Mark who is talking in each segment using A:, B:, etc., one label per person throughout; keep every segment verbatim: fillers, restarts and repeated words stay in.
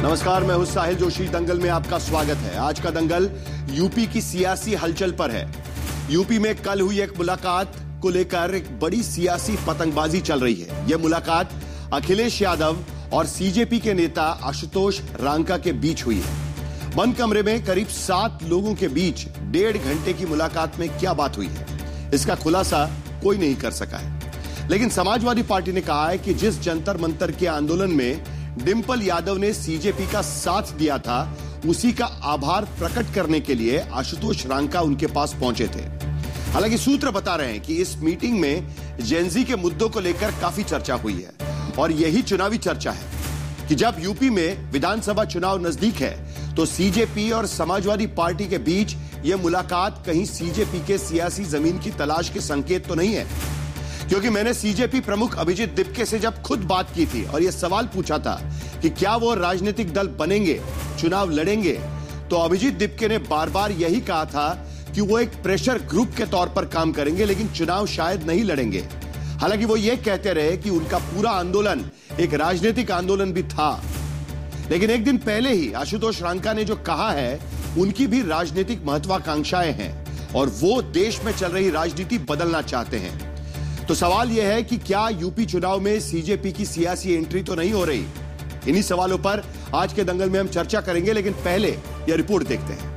A: नमस्कार, मैं हूं साहिल जोशी। दंगल में आपका स्वागत है। आज का दंगल यूपी की सियासी हलचल पर है। यूपी में कल हुई एक मुलाकात को लेकर एक बड़ी सियासी पतंगबाजी चल रही है। यह मुलाकात अखिलेश यादव और सीजेपी के नेता आशुतोष रांका के बीच हुई है। बंद कमरे में करीब सात लोगों के बीच डेढ़ घंटे की मुलाकात में क्या बात हुई है, इसका खुलासा कोई नहीं कर सका है। लेकिन समाजवादी पार्टी ने कहा है कि जिस जंतर मंतर के आंदोलन में डिंपल यादव ने सीजेपी का साथ दिया था, उसी का आभार प्रकट करने के लिए आशुतोष रांका उनके पास पहुंचे थे। हालांकि सूत्र बता रहे हैं कि इस मीटिंग में जेनजी के मुद्दों को लेकर काफी चर्चा हुई है और यही चुनावी चर्चा है कि जब यूपी में विधानसभा चुनाव नजदीक है तो सीजेपी और समाजवादी पार्टी के बीच यह मुलाकात कहीं सीजेपी के सियासी जमीन की तलाश के संकेत तो नहीं है। क्योंकि मैंने सीजेपी प्रमुख अभिजीत दिपके से जब खुद बात की थी और यह सवाल पूछा था कि क्या वो राजनीतिक दल बनेंगे, चुनाव लड़ेंगे, तो अभिजीत दिपके ने बार बार यही कहा था कि वो एक प्रेशर ग्रुप के तौर पर काम करेंगे, लेकिन चुनाव शायद नहीं लड़ेंगे। हालांकि वो ये कहते रहे कि उनका पूरा आंदोलन एक राजनीतिक आंदोलन भी था। लेकिन एक दिन पहले ही आशुतोष रांका ने जो कहा है, उनकी भी राजनीतिक महत्वाकांक्षाएं हैं और वो देश में चल रही राजनीति बदलना चाहते हैं। तो सवाल यह है कि क्या यूपी चुनाव में सीजेपी की सियासी एंट्री तो नहीं हो रही? इन्हीं सवालों पर आज के दंगल में हम चर्चा करेंगे, लेकिन पहले यह रिपोर्ट देखते हैं।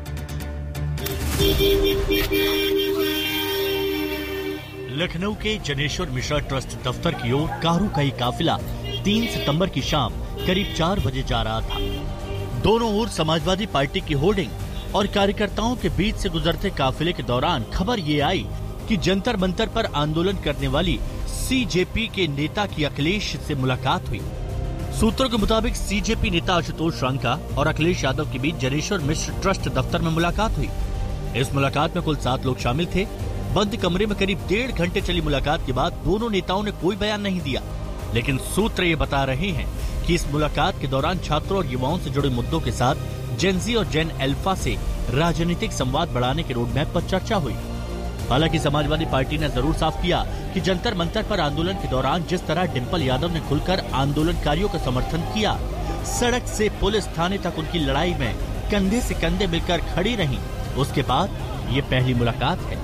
B: लखनऊ के जनेश्वर मिश्रा ट्रस्ट दफ्तर की ओर कारों का ही काफिला तीन सितंबर की शाम करीब चार बजे जा रहा था। दोनों ओर समाजवादी पार्टी की होर्डिंग और कार्यकर्ताओं के बीच से गुजरते काफिले के दौरान खबर ये आई कि जंतर मंतर पर आंदोलन करने वाली सीजेपी के नेता की अखिलेश से मुलाकात हुई। सूत्रों के मुताबिक सीजेपी नेता आशुतोष रांका और अखिलेश यादव के बीच जनेश्वर मिश्र ट्रस्ट दफ्तर में मुलाकात हुई। इस मुलाकात में कुल सात लोग शामिल थे। बंद कमरे में करीब डेढ़ घंटे चली मुलाकात के बाद दोनों नेताओं ने कोई बयान नहीं दिया, लेकिन सूत्र ये बता रहे हैं कि इस मुलाकात के दौरान छात्रों और युवाओं से जुड़े मुद्दों के साथ जेनजी और जेन अल्फा से राजनीतिक संवाद बढ़ाने के रोडमैप पर चर्चा हुई। हालांकि समाजवादी पार्टी ने जरूर साफ किया कि जंतर मंतर पर आंदोलन के दौरान जिस तरह डिंपल यादव ने खुलकर आंदोलनकारियों का समर्थन किया, सड़क से पुलिस थाने तक उनकी लड़ाई में कंधे से कंधे मिलकर खड़ी रही, उसके बाद ये पहली मुलाकात है।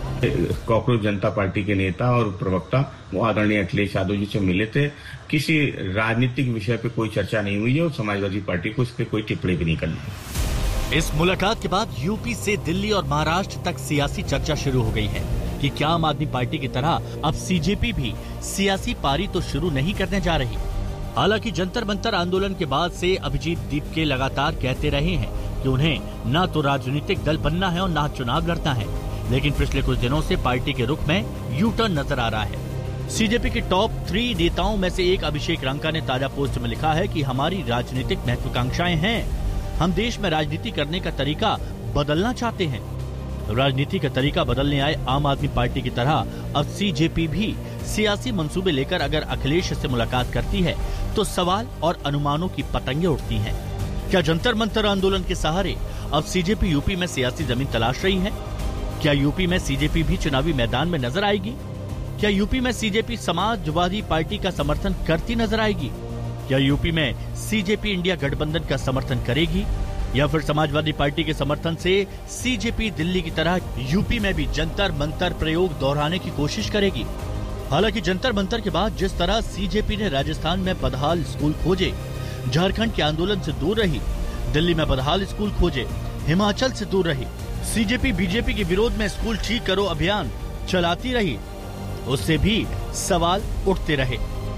C: कॉकरोच जनता पार्टी के नेता और प्रवक्ता वो आदरणीय अखिलेश यादव जी से मिले थे। किसी राजनीतिक विषय पे कोई चर्चा नहीं हुई है और समाजवादी पार्टी को इस पे कोई टिप्पणी भी नहीं करनी।
B: इस मुलाकात के बाद यूपी से दिल्ली और महाराष्ट्र तक सियासी चर्चा शुरू हो गई है कि क्या आम आदमी पार्टी की तरह अब सीजेपी भी सियासी पारी तो शुरू नहीं करने जा रही। हालांकि जंतर मंतर आंदोलन के बाद से अभिजीत दिपके लगातार कहते रहे हैं कि उन्हें न तो राजनीतिक दल बनना है और न चुनाव लड़ना है, लेकिन पिछले कुछ दिनों से पार्टी के रुख में यू टर्न नजर आ रहा है। सीजेपी के टॉप थ्री नेताओं में से एक अभिषेक रांका ने ताजा पोस्ट में लिखा है कि हमारी राजनीतिक महत्वाकांक्षाएं हैं, हम देश में राजनीति करने का तरीका बदलना चाहते हैं। राजनीति का तरीका बदलने आए आम आदमी पार्टी की तरह अब सीजेपी भी सियासी मंसूबे लेकर अगर अखिलेश से मुलाकात करती है तो सवाल और अनुमानों की पतंगे उड़ती हैं। क्या जंतर मंतर आंदोलन के सहारे अब सीजेपी यूपी में सियासी जमीन तलाश रही है? क्या यूपी में सीजेपी भी चुनावी मैदान में नजर आएगी? क्या यूपी में सीजेपी समाजवादी पार्टी का समर्थन करती नजर आएगी? क्या यूपी में सीजेपी इंडिया गठबंधन का समर्थन करेगी या फिर समाजवादी पार्टी के समर्थन से सीजेपी दिल्ली की तरह यूपी में भी जंतर मंतर प्रयोग दोहराने की कोशिश करेगी? हालांकि जंतर मंतर के बाद जिस तरह सीजेपी ने राजस्थान में बदहाल स्कूल खोजे, झारखंड के आंदोलन से दूर रही, दिल्ली में बदहाल स्कूल खोजे, हिमाचल से दूर रही, सीजेपी बीजेपी के विरोध में स्कूल ठीक करो अभियान चलाती रही, उससे भी सवाल उठते रहे।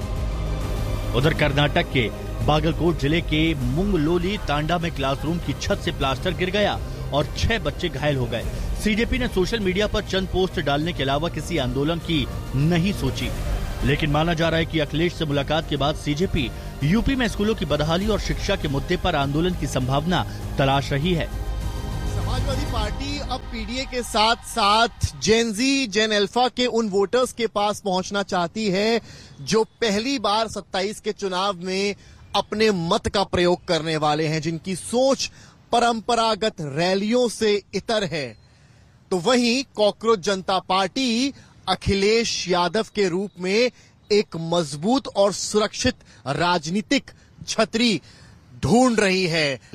B: उधर कर्नाटक के बागलकोट जिले के मुंगलोली तांडा में क्लासरूम की छत से प्लास्टर गिर गया और छह बच्चे घायल हो गए। सीजेपी ने सोशल मीडिया पर चंद पोस्ट डालने के अलावा किसी आंदोलन की नहीं सोची, लेकिन माना जा रहा है कि अखिलेश से मुलाकात के बाद सीजेपी यूपी में स्कूलों की बदहाली और शिक्षा के मुद्दे पर आंदोलन की संभावना तलाश रही है।
D: समाजवादी पार्टी अब पीडीए के साथ साथ जेनजी जेन अल्फा के उन वोटर्स के पास पहुंचना चाहती है जो पहली बार सत्ताईस के चुनाव में अपने मत का प्रयोग करने वाले हैं, जिनकी सोच परंपरागत रैलियों से इतर है। तो वहीं कॉकरोच जनता पार्टी अखिलेश यादव के रूप में एक मजबूत और सुरक्षित राजनीतिक छतरी ढूंढ रही है।